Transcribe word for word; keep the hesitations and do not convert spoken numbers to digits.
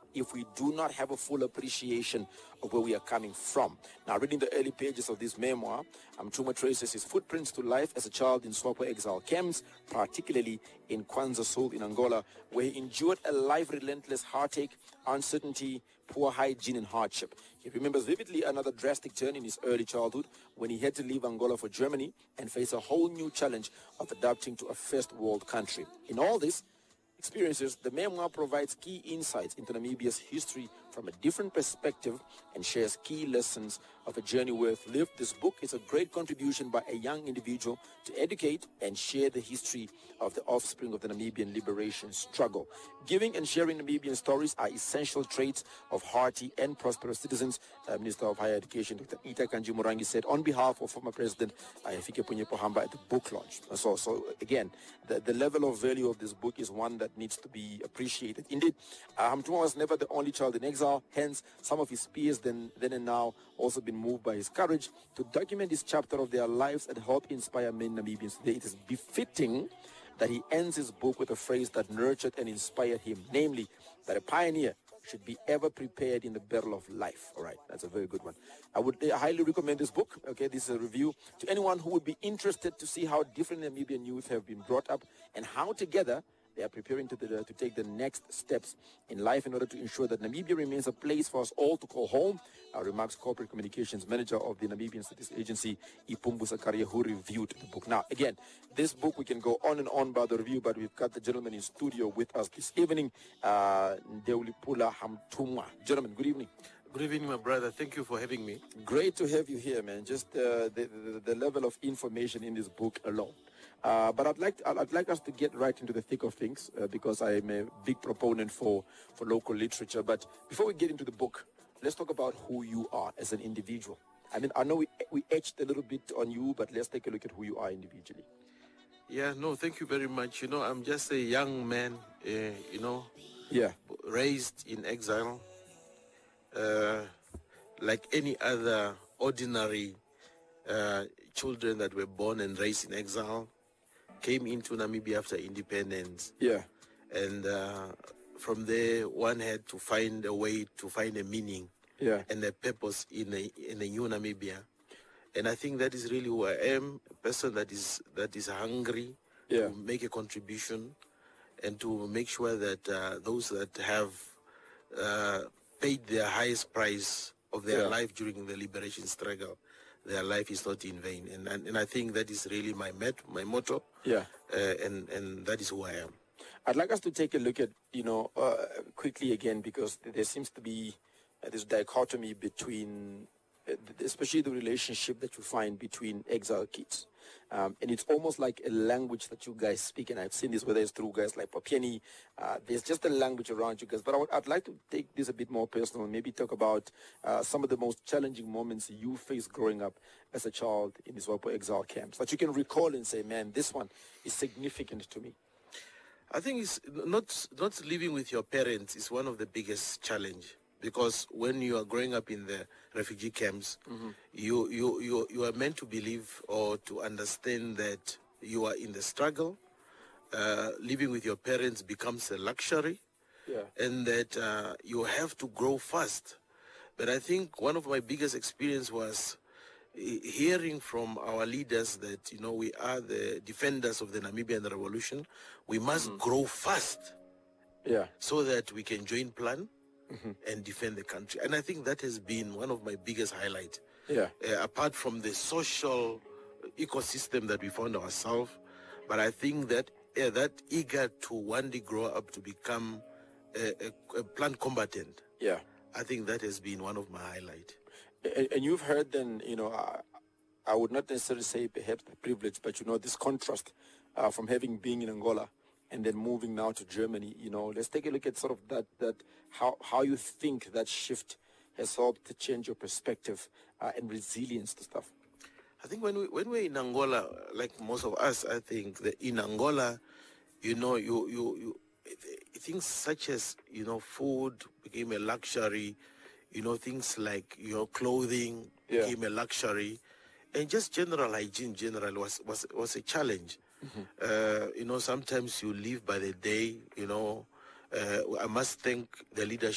if we do not have a full appreciation of where we are coming from. Now, reading the early pages of this memoir, Mchuma traces his footprints to life as a child in SWAPO exile camps, particularly in Kwanza Sul in Angola, where he endured a life relentless heartache, uncertainty, poor hygiene, and hardship. He remembers vividly another drastic turn in his early childhood when he had to leave Angola for Germany and face a whole new challenge of adapting to a first world country. In all this experiences, the memoir provides key insights into Namibia's history from a different perspective and shares key lessons of a journey worth lived. This book is a great contribution by a young individual to educate and share the history of the offspring of the Namibian liberation struggle. Giving and sharing Namibian stories are essential traits of hearty and prosperous citizens. Uh, Minister of Higher Education, Doctor Ita Kanji Morangi, said on behalf of former President Hifikepunye Pohamba at the book launch. So, so again, the, the level of value of this book is one that needs to be appreciated. Indeed, uh, Mchuma was never the only child in exile. Hence, some of his peers then, then and now also been moved by his courage to document this chapter of their lives and help inspire many Namibians today. It is befitting that he ends his book with a phrase that nurtured and inspired him, namely that a pioneer should be ever prepared in the battle of life. All right, that's a very good one. I would uh, highly recommend this book. Okay, this is a review to anyone who would be interested to see how different Namibian youth have been brought up and how together they are preparing to, the, to take the next steps in life in order to ensure that Namibia remains a place for us all to call home. Our remarks Corporate Communications Manager of the Namibian Statistics Agency, Ipumbu Zakaria, who reviewed the book. Now, again, this book, we can go on and on about the review, but we've got the gentleman in studio with us this evening, uh, Ndeulipula Hamtumwa. Gentlemen, good evening. Good evening, my brother. Thank you for having me. Great to have you here, man. Just uh, the, the, the level of information in this book alone. Uh, but I'd like to, I'd like us to get right into the thick of things uh, because I'm a big proponent for, for local literature. But before we get into the book, let's talk about who you are as an individual. I mean, I know we, we etched a little bit on you, but let's take a look at who you are individually. Yeah, no, thank you very much. You know, I'm just a young man, uh, you know, yeah, raised in exile, uh, like any other ordinary uh, children that were born and raised in exile. Came into Namibia after independence. Yeah. And uh, from there, one had to find a way to find a meaning yeah. and a purpose in a, in a new Namibia. And I think that is really who I am, a person that is, that is hungry yeah. to make a contribution and to make sure that uh, those that have uh, paid their highest price of their yeah. life during the liberation struggle, their life is not in vain. And, and, and I think that is really my met, my motto. Yeah. Uh, and, and that is who I am. I'd like us to take a look at, you know, uh, quickly again, because there seems to be uh, this dichotomy between, uh, especially the relationship that you find between exile kids. Um, and it's almost like a language that you guys speak, and I've seen this whether it's through guys like Papieni. Uh, there's just a language around you guys. But I would, I'd like to take this a bit more personal and maybe talk about uh, some of the most challenging moments you faced growing up as a child in the SWAPO exile camps that you can recall and say, man, this one is significant to me. I think it's not, not living with your parents is one of the biggest challenge. Because when you are growing up in the refugee camps, mm-hmm. you, you, you, you are meant to believe or to understand that you are in the struggle. Uh, living with your parents becomes a luxury. Yeah. And that uh, you have to grow fast. But I think one of my biggest experience was hearing from our leaders that, you know, we are the defenders of the Namibian revolution. We must mm-hmm. grow fast. Yeah. So that we can join plan. Mm-hmm. and defend the country. And I think that has been one of my biggest highlights. Yeah. Uh, apart from the social ecosystem that we found ourselves, but I think that uh, that eager to one day grow up to become a, a, a plant combatant. Yeah. I think that has been one of my highlights. And, and you've heard then, you know, uh, I would not necessarily say perhaps the privilege, but you know, this contrast uh, from having been in Angola and then moving now to Germany, you know, let's take a look at sort of that, that how, how you think that shift has helped to change your perspective uh, and resilience to stuff. I think when, we, when we're in Angola, like most of us, I think that in Angola, you know, you, you, you things such as, you know, food became a luxury, you know, things like, you know, clothing yeah. became a luxury, and just general hygiene general was, was, was a challenge. Mm-hmm. Uh, you know, sometimes you live by the day, you know. Uh, I must thank the leadership